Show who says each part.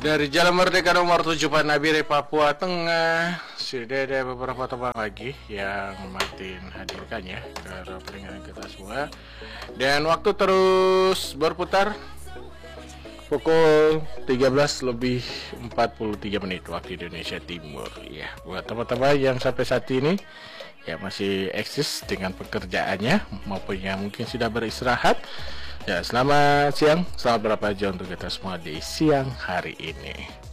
Speaker 1: Dari Jalan Merdeka nomor 7 Panabire, Papua Tengah. Sudah ada beberapa teman lagi yang Martin hadirkan ya ke peringatan kita semua. Dan waktu terus berputar pukul 13:43 waktu Indonesia Timur. Ya, buat teman-teman yang sampai saat ini ya masih eksis dengan pekerjaannya maupun yang mungkin sudah beristirahat. Ya, selamat siang, selamat berapa jam untuk kita semua di siang hari ini.